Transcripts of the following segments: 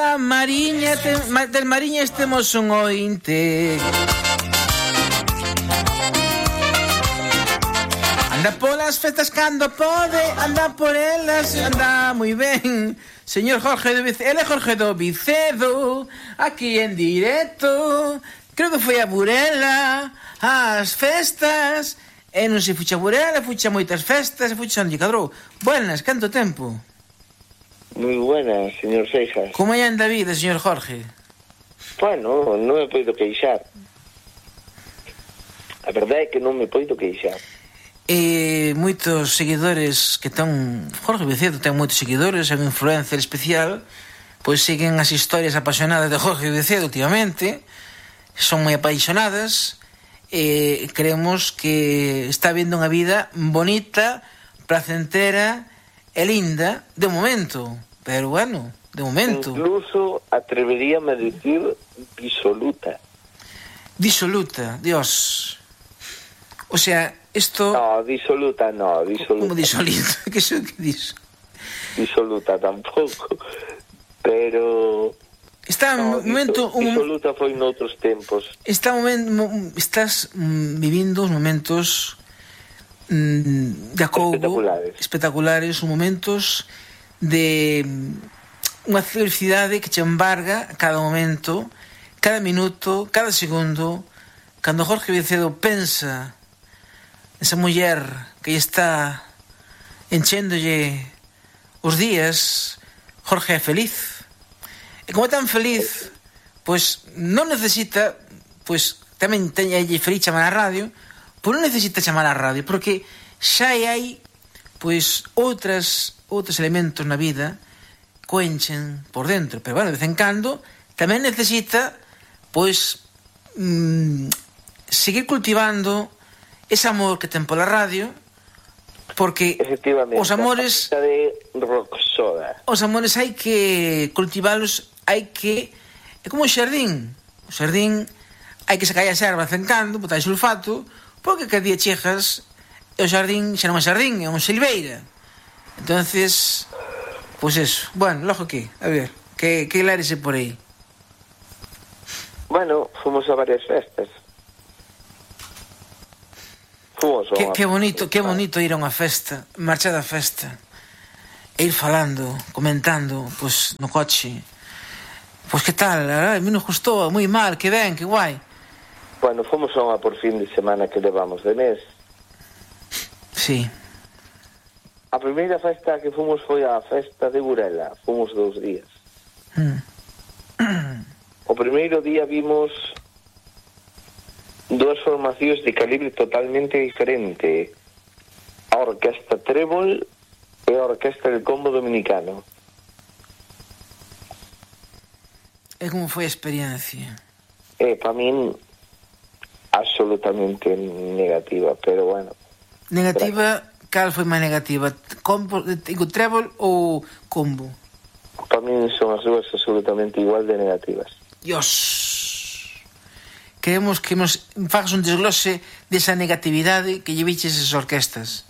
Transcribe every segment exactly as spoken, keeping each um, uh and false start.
A Mariña, te, ma, del Mariña estemos un ointe. Anda polas festas cando pode, anda por elas, anda moi ben. Señor Jorge do Vicedo, ele é Jorge do Vicedo, aquí en directo. Creo que foi a Burela, as festas. E non se fucha a Burela, fucha moitas festas, e fucha onde cadrou. Buenas, canto tempo? Moi buenas, señor Seixas. Como é anda a vida, señor Jorge? Bueno, non me poido queixar. A verdade é que non me poido queixar. E moitos seguidores que ten Jorge Vicedo, ten moitos seguidores, é un influencer especial, pois siguen as historias apasionadas de Jorge Vicedo últimamente, son moi apaixonadas, e creemos que está vindo unha vida bonita, placentera e linda de momento, pero bueno, de momento. Incluso atreveríame a decir disoluta. Disoluta, Dios. O sea, esto... No, disoluta no, disoluta. Como disoluta? Que é que diso? Disoluta tampouco, pero... Está no, un momento... Un... Disoluta foi noutros tempos. Está un momento... Estás mm, vivindo uns momentos... de acougo espectaculares. espectaculares, os momentos de unha felicidade que che embarga a cada momento, cada minuto, cada segundo. Cando Jorge Vicedo pensa esa muller que está enchéndolle os días, Jorge é feliz. E como é tan feliz, pois non necesita, pois tamén teña feliz chamar a radio, pois non necesita chamar a radio, porque xa hai pois outras outros elementos na vida que enchen por dentro, pero bueno, de vez en cando tamén necesita pois mmm, seguir cultivando ese amor que ten pola radio, porque os amores de Roxoda. Os amores hai que cultivalos, hai que é como o xardín, o xardín hai que sacar as ervas de vez en cando, botar sulfato, porque cada día chegas e o xardín xa non é xardín, é unha silveira. Entonces, pois pues eso. Bueno, logo que, a ver, que, que lárese por aí. Bueno, fomos a varias festas. Fomos a que, unha que bonito, festa. Que bonito ir a unha festa, marchar da festa, e ir falando, comentando, pois, pues, no coche. Pois pues, que tal? A mí nos gustou, moi mal, que ben, que guai. Bueno, fomos a unha por fin de semana que levamos de mes. Sí. A primeira festa que fomos foi a festa de Burela. Fomos dous días. Mm. O primeiro día vimos dúas formacións de calibre totalmente diferente. A Orquesta Trébol e a Orquesta del Combo Dominicano. E como foi a experiencia? Eh, para min absolutamente negativa, pero bueno. Negativa, cal foi máis negativa? Combo, digo, Trébol ou Combo? Para min son as dúas absolutamente igual de negativas. Dios. Queremos que nos fagas un desglose desa negatividade que lle viches esas orquestas.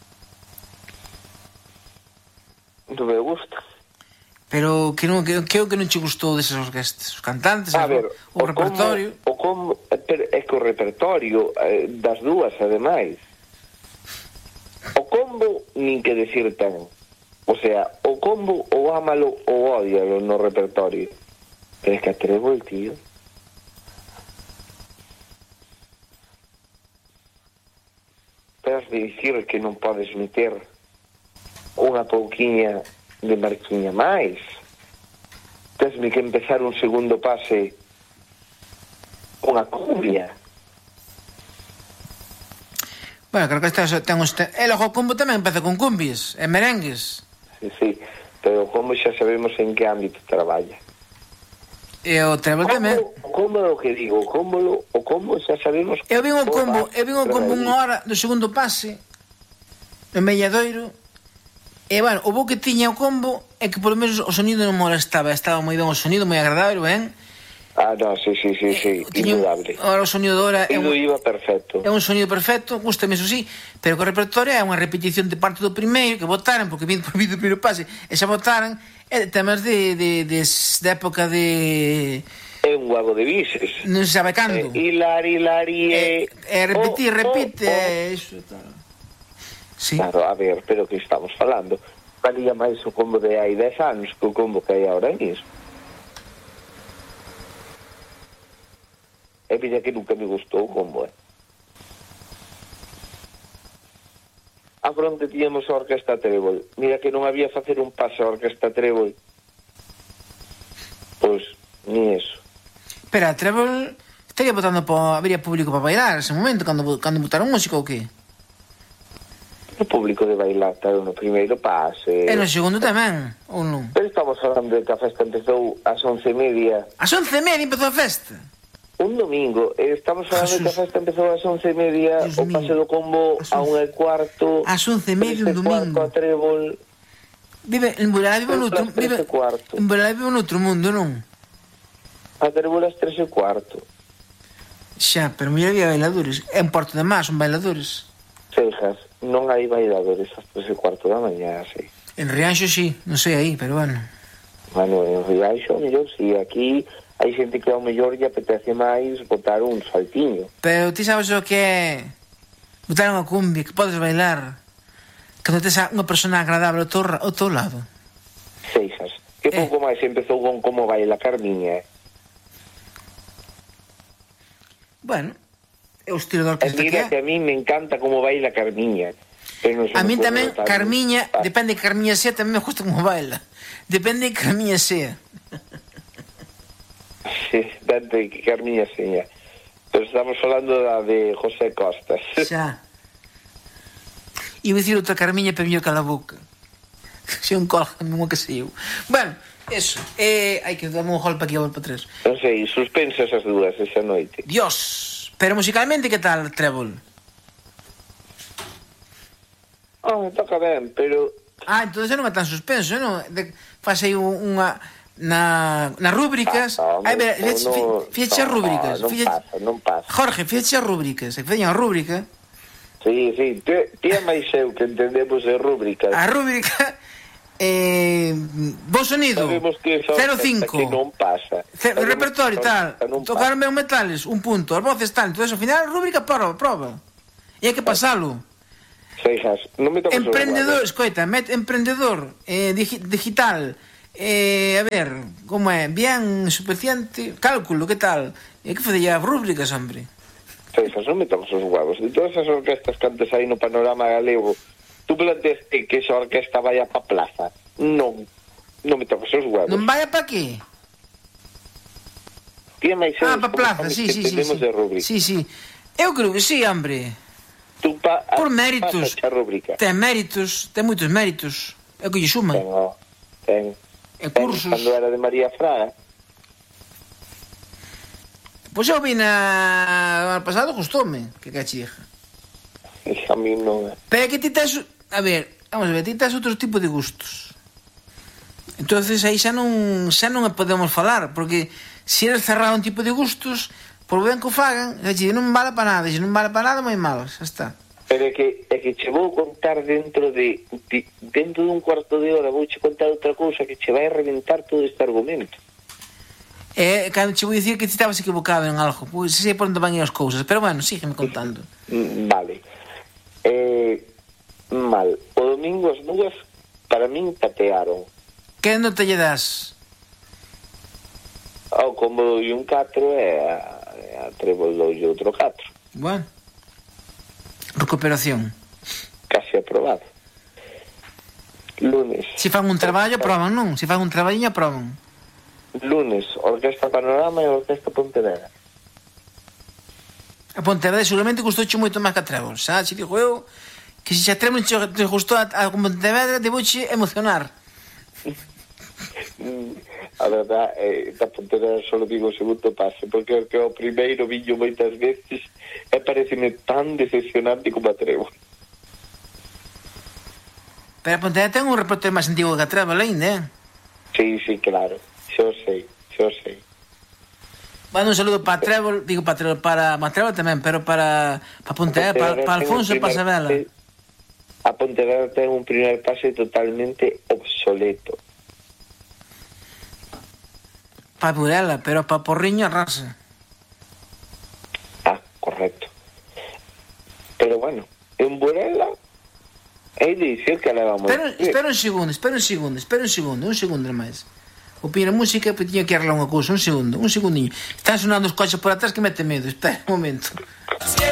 Non me gusta. Pero que non, que, que o que non che gustou desas orquestas? Os cantantes, a ver, o, o, o repertorio? Como, o como, é que o repertorio eh, das dúas, ademais. O combo, nin que decir ten. O sea, o combo ou ámalo ou ódialo no repertorio. Pero é que atrevo el tío. Tens de dicir que non podes meter unha pouquiña de marquiña máis. Tesme que empezar un segundo pase unha cumbia. Bueno, creo que esta ten uns... E logo o combo tamén empeza con cumbias e merengues. Sí, sí, pero o combo xa sabemos en que ámbito traballa. E o Trébol tamén. O combo é o que digo, o combo, o combo xa sabemos... Eu vin o combo, eu vin o combo unha hora do segundo pase no Melladoiro. E, bueno, o bo que tiña o combo é que, polo menos, o sonido non molestaba. Estaba moi ben o sonido, moi agradable, ben? Ah, no, sí, sí, sí, sí, eh, indudable. Ahora o sonido de hora é un, iba perfecto. É un sonido perfecto, gústame eso sí, pero que o repertorio é unha repetición de parte do primeiro que botaran, porque vindo por vídeo primeiro pase, e xa botaran e temas de, de, de, de época de... É un guago de bises. Non se sabe cando. Eh, hilar, hilar, e... E repetir, oh, repite, oh, oh. e iso tal. Sí. Claro, a ver, pero que estamos falando? Valía máis o combo de hai dez anos que o combo que hai ahora mismo. É vida que nunca me gustou o combo, eh? A fronte tíamos a Orquesta Trébol. Mira que non había facer un paso a Orquesta Trébol. Pois, ni eso. Pero a Trébol estaría botando po... habría público para bailar ese momento, cando, cando botaron música ou que? O público de bailar está no primeiro pase. E no segundo tamén, ou non? Pero estamos falando de que a festa empezou ás once e media. Ás once e media empezou a festa? Un domingo. Estamos falando de que a festa empezou ás once e media, Dios o pase do combo a unha e cuarto. Ás once e media un domingo. A Trébol. Vive, en Burela vive un outro, vive, en Burela vive un outro mundo, non? A Trébol ás tres e cuarto. Xa, pero mira, había bailadores. En Porto de Mar son bailadores. Cejas, non hai bailadores ás tres e cuarto da mañá, sí. En Rianxo sí, non sei aí, pero bueno. Bueno, en Rianxo, mellor, sí, aquí hai xente que ao mellor lle apetece máis botar un saltiño. Pero ti sabes o que é botar unha cumbia, que podes bailar cando tes unha persona agradable ao teu, ao teu lado. Cejas, que eh. pouco máis empezou con Como Baila Carmiña, eh? Bueno, é o estilo de orquesta que é. Mira que a mí me encanta Como Baila Carmiña. No a mí tamén, Carmiña, ah. depende de que Carmiña sea, tamén me gusta como baila. Depende de que Carmiña sea. Sí, tanto que Carmiña sea. Pero estamos falando da de José Costas. Xa. E vou dicir outra Carmiña para mellor que a la boca. Se un colga, mesmo que sei eu. Bueno, eso. Eh, hai que darme un golpe aquí a volta para tres. Non sei, suspensa esas dúas esa noite. Dios! Pero musicalmente, que tal, Trébol? Oh, toca ben, pero... Ah, entón non é tan suspenso, non? De, faz aí unha... Na, nas rúbricas... Ah, no, Ai, ver, no, fíjate as no, rúbricas. Non fíjate, pasa, non pasa. Jorge, fíjate as rúbricas. Que feñan a rúbrica... Sí, sí, ti é máis eu que entendemos de rúbricas. A rúbrica... Eh, bo sonido cero cinco que non pasa. C o repertorio tal, tocaron ben metales un punto, as voces tal, entonces ao final a rúbrica prova, prova e hai que pasalo. Seijas, non me toques emprendedor, escoita, met, emprendedor eh, digi, digital eh, a ver, como é bien, suficiente, cálculo, que tal e que fodella as rúbricas, hombre. Seijas, non me toques os huevos de todas as orquestas que antes hai no panorama galego. Tú planteaste que esa orquesta vaya pa plaza. Non, non me toques os huevos. Non vaya pa qué? Tía máis ah, pa plaza, sí, sí, sí, sí. Sí, sí. Eu creo que sí, hombre. Tú pa, por méritos. Ten méritos, ten moitos méritos. É o que lle suma. Ten, oh, ten. E cursos. Cando era de María Fraga. Pois eu vi na... ano pasado, gustoume, que cachija. A mí non é. Pero é que ti tes... A ver, vamos a ver, ti tes outro tipo de gustos. Entonces aí xa non xa non podemos falar, porque se eres cerrado un tipo de gustos, por ben que o fagan, xa non vale para nada, se non vale para nada, moi malo, xa está. Pero é que, é que che vou contar dentro de, de dentro dun cuarto de hora, vou che contar outra cousa que che vai reventar todo este argumento. É, cando che vou dicir que ti estabas equivocado en algo, pois sei por onde van as cousas, pero bueno, sígueme contando. Vale. Eh, mal. O domingo as dúas para min patearon. Que nota lle das? Ao combo doi un catro e a, a Trébol doi outro catro. Bueno. Recuperación. Casi aprobado. Lunes. Se fan un traballo, aproban, non? Se fan un traballiño, aproban. Lunes, Orquesta Panorama e Orquesta Pontevedra. A Pontevedra seguramente gustouche moito máis que a Trébol, xa? Se digo eu que se xa Trébol te gustou a, a Pontevedra, debouche emocionar. A verdad, eh, da Pontevedra só digo o segundo pase, porque que o primeiro viño moitas veces e pareceme tan decepcionante como a Trébol. Pero a Pontevedra ten un repertorio máis antigo que a Trébol ainda, eh? Sí, sí, claro, xo sei, xo sei. Mando un saludo para Trébol, digo para Trébol, para Matrébol tamén, pero para para Pontevedra, para, para Alfonso e para Sabela. A Pontevedra ten un primer pase totalmente obsoleto. Para Burela, pero para Porriño arrasa. Ah, correcto. Pero bueno, en Burela hai de dicir que leva moi... Espera, espera un segundo, espera un segundo, espera un segundo, un segundo máis. O pira música, pois tiña que arreglar unha cousa, un segundo, un segundinho. Están sonando os coches por atrás que mete medo, espera un momento.